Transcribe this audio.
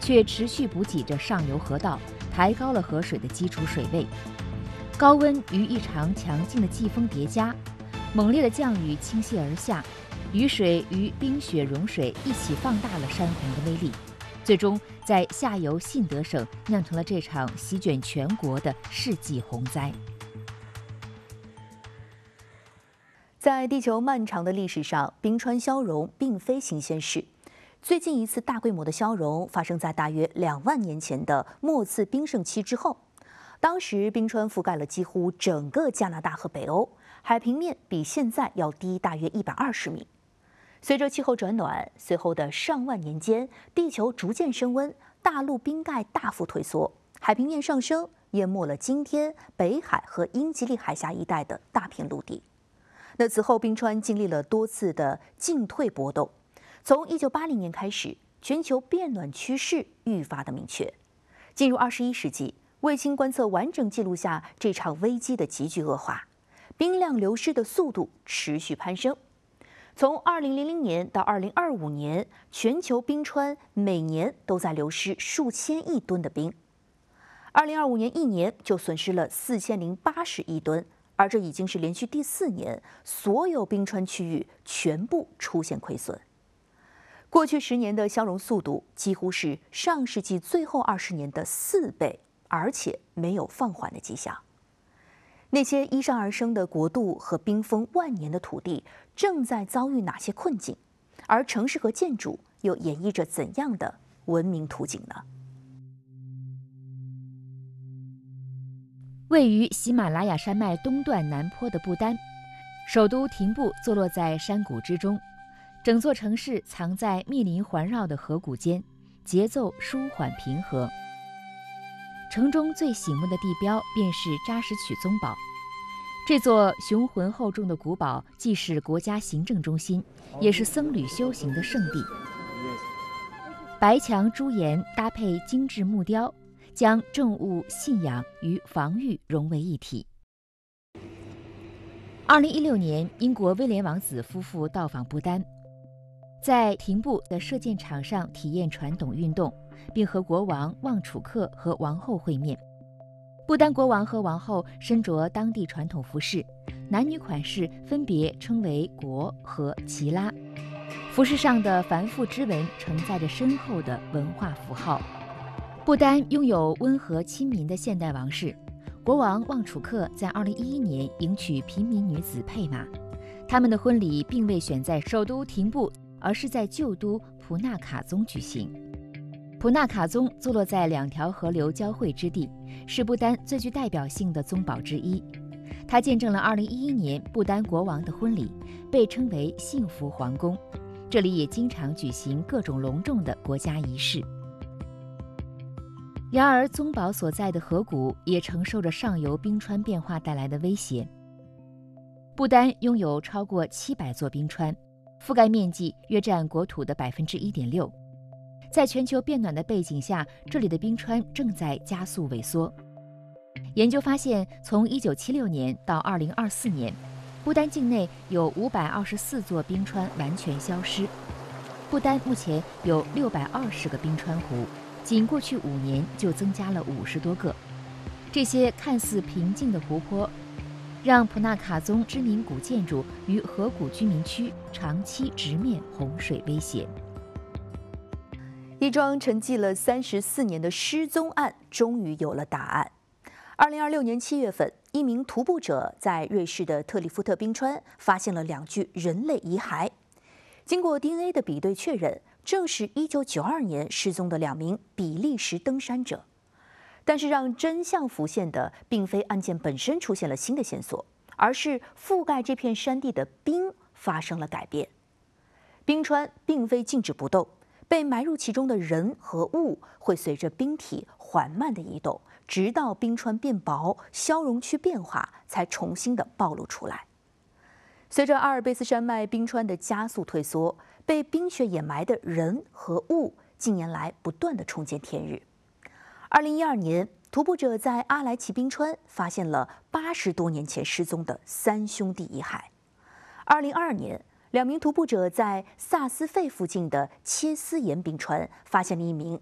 却持续补给着上游河道，抬高了河水的基础水位。高温与异常强劲的季风叠加，猛烈的降雨倾泻而下，雨水与冰雪融水一起放大了山洪的威力，最终在下游信德省酿成了这场席卷全国的世纪洪灾。 在地球漫长的历史上，冰川消融并非新鲜事。最近一次大规模的消融发生在大约2万年前的末次冰盛期之后，当时冰川覆盖了几乎整个加拿大和北欧，海平面比现在要低大约120米。随着气候转暖，随后的上万年间，地球逐渐升温，大陆冰盖大幅退缩，海平面上升，淹没了今天北海和英吉利海峡一带的大片陆地。那此后，冰川经历了多次的进退搏斗。从1980年开始，全球变暖趋势愈发的明确。进入21世纪，卫星观测完整记录下这场危机的急剧恶化，冰量流失的速度持续攀升。从2000年到2025年，全球冰川每年都在流失数千亿吨的冰。2025年一年就损失了4080亿吨。而这已经是连续第4年，所有冰川区域全部出现亏损。过去10年的消融速度几乎是上世纪最后20年的4倍，而且没有放缓的迹象。那些依山而生的国度和冰封万年的土地正在遭遇哪些困境？而城市和建筑又演绎着怎样的文明图景呢？ 位于喜马拉雅山脉东段南坡的不丹，首都廷布坐落在山谷之中，整座城市藏在密林环绕的河谷间，节奏舒缓平和。城中最醒目的地标便是扎什曲宗堡，这座雄浑厚重的古堡既是国家行政中心，也是僧侣修行的圣地。白墙朱檐搭配精致木雕，将政务、信仰与防御融为一体。2016年，英国威廉王子夫妇到访不丹，在廷布的射箭场上体验传统运动，并和国王旺楚克和王后会面。不丹国王和王后身着当地传统服饰，男女款式分别称为国和耆拉。服饰上的繁复织纹承载着深厚的文化符号。不丹拥有温和亲民的现代王室，国王旺楚克在2011年迎娶平民女子佩玛，他们的婚礼并未选在首都廷布，而是在旧都普纳卡宗举行。普纳卡宗坐落在2条河流交汇之地，是不丹最具代表性的宗堡之一。它见证了2011年不丹国王的婚礼，被称为幸福皇宫。这里也经常举行各种隆重的国家仪式。然而，宗堡所在的河谷也承受着上游冰川变化带来的威胁。不丹拥有超过700座冰川，覆盖面积约占国土的1.6%。在全球变暖的背景下，这里的冰川正在加速萎缩。研究发现，从1976年到2024年，不丹境内有524座冰川完全消失。不丹目前有620个冰川湖，仅过去5年就增加了50多个。这些看似平静的湖泊，让普纳卡宗知名古建筑与河谷居民区长期直面洪水威胁。 一桩沉寂了34年的失踪案终于有了答案。2026年7月份，一名徒步者在瑞士的特里夫特冰川发现了2具人类遗骸。经过 DNA 的比对确认，正是1992年失踪的2名比利时登山者。但是让真相浮现的，并非案件本身出现了新的线索，而是覆盖这片山地的冰发生了改变。冰川并非静止不动，被埋入其中的人和物会随着冰体缓慢的移动，直到冰川变薄，消融区变化才重新的暴露出来。随着阿尔卑斯山脉冰川的加速退缩，被冰雪掩埋的人和物近年来不断的重见天日。2012年，徒步者在阿莱奇冰川发现了80多年前失踪的3兄弟遗骸。2022年，2名徒步者在萨斯费附近的切斯岩冰川发现了一名